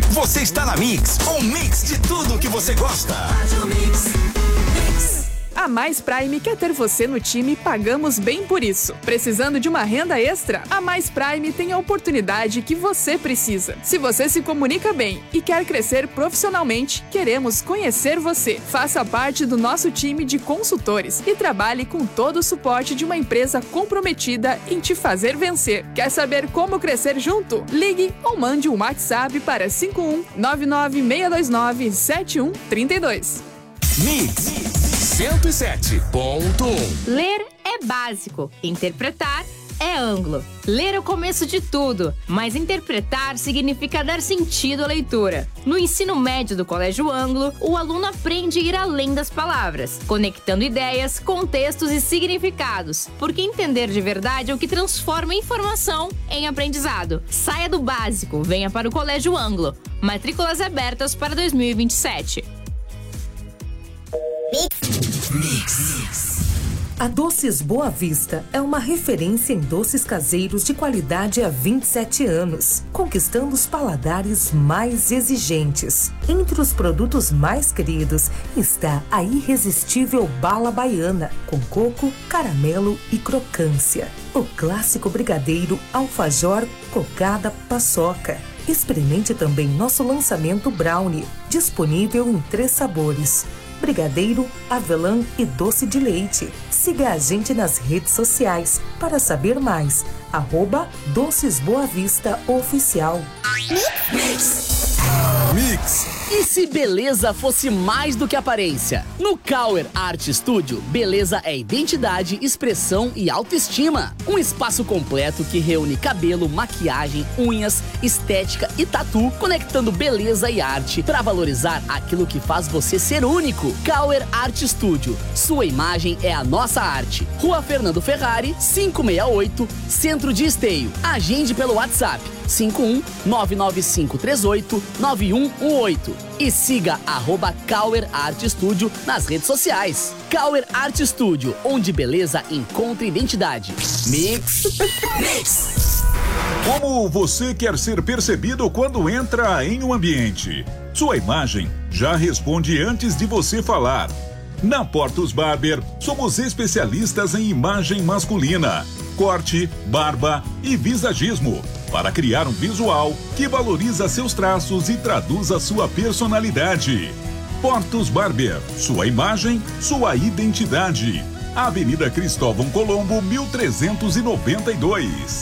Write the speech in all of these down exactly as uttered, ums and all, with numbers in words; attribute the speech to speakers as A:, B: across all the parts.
A: Você está na Mix, um mix de tudo que você gosta.
B: A Mais Prime quer ter você no time e pagamos bem por isso. Precisando de uma renda extra? A Mais Prime tem a oportunidade que você precisa. Se você se comunica bem e quer crescer profissionalmente, queremos conhecer você. Faça parte do nosso time de consultores e trabalhe com todo o suporte de uma empresa comprometida em te fazer vencer. Quer saber como crescer junto? Ligue ou mande um WhatsApp para cinco um nove nove seis dois nove sete um três dois.
A: Mix cento e sete ponto um.
C: Ler é básico, interpretar é ângulo. Ler é o começo de tudo, mas interpretar significa dar sentido à leitura. No ensino médio do Colégio Ângulo, o aluno aprende a ir além das palavras, conectando ideias, contextos e significados, porque entender de verdade é o que transforma informação em aprendizado. Saia do básico, venha para o Colégio Ângulo. Matrículas abertas para dois mil e vinte e sete.
D: Mix. Mix. A Doces Boa Vista é uma referência em doces caseiros de qualidade há vinte e sete anos, conquistando os paladares mais exigentes. Entre os produtos mais queridos está a irresistível Bala Baiana, com coco, caramelo e crocância. O clássico brigadeiro alfajor, cocada, paçoca. Experimente também nosso lançamento Brownie, disponível em três sabores: brigadeiro, avelã e doce de leite. Siga a gente nas redes sociais para saber mais. Arroba Doces Boa Vista Oficial.
A: Mix. Mix.
E: E se beleza fosse mais do que aparência? No Kauer Art Studio, beleza é identidade, expressão e autoestima. Um espaço completo que reúne cabelo, maquiagem, unhas, estética e tatu, conectando beleza e arte para valorizar aquilo que faz você ser único. Kauer Art Studio. Sua imagem é a nossa arte. Rua Fernando Ferrari, quinhentos e sessenta e oito, Centro de Esteio. Agende pelo WhatsApp cinco um nove nove cinco três oito nove um um oito e siga arroba Kauer Art Studio nas redes sociais. Kauer Art Studio, onde beleza encontra identidade. Mix.
A: Mix.
F: Como você quer ser percebido quando entra em um ambiente? Sua imagem já responde antes de você falar. Na Portos Barber, somos especialistas em imagem masculina, corte, barba e visagismo, para criar um visual que valoriza seus traços e traduz a sua personalidade. Portos Barber, sua imagem, sua identidade. Avenida Cristóvão Colombo, mil trezentos e noventa e dois.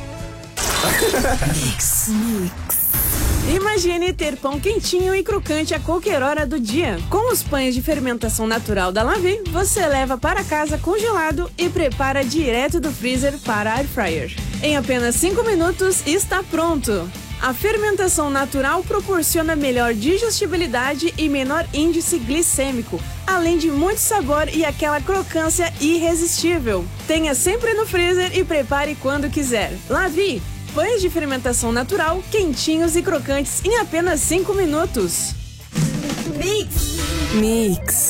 A: Mix.
B: Mix. Imagine ter pão quentinho e crocante a qualquer hora do dia. Com os pães de fermentação natural da Lavi, você leva para casa congelado e prepara direto do freezer para air fryer. Em apenas cinco minutos está pronto. A fermentação natural proporciona melhor digestibilidade e menor índice glicêmico, além de muito sabor e aquela crocância irresistível. Tenha sempre no freezer e prepare quando quiser. Lavi, pães de fermentação natural, quentinhos e crocantes em apenas cinco minutos.
D: Mix.
B: Mix.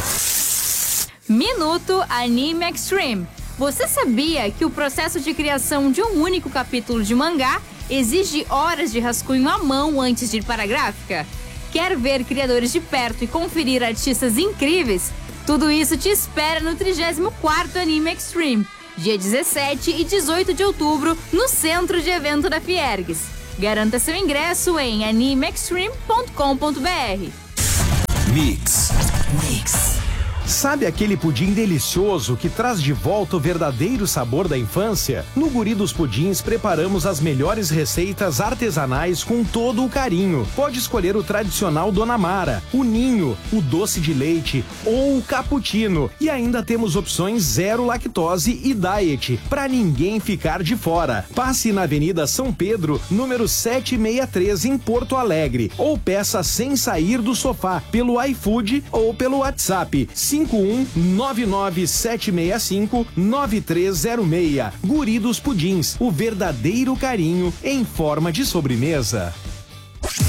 C: Minuto Anime Extreme. Você sabia que o processo de criação de um único capítulo de mangá exige horas de rascunho à mão antes de ir para a gráfica? Quer ver criadores de perto e conferir artistas incríveis? Tudo isso te espera no trigésimo quarto Anime Extreme, dia dezessete e dezoito de outubro, no Centro de Evento da Fiergues. Garanta seu ingresso em anime extreme ponto com ponto br.
A: Mix. Mix.
G: Sabe aquele pudim delicioso que traz de volta o verdadeiro sabor da infância? No Guri dos Pudins preparamos as melhores receitas artesanais com todo o carinho. Pode escolher o tradicional Dona Mara, o ninho, o doce de leite ou o cappuccino. E ainda temos opções zero lactose e diet, para ninguém ficar de fora. Passe na Avenida São Pedro, número setecentos e sessenta e três, em Porto Alegre, ou peça sem sair do sofá pelo iFood ou pelo WhatsApp cinco um nove nove sete seis cinco nove três zero seis. Guri dos Pudins, o verdadeiro carinho em forma de sobremesa.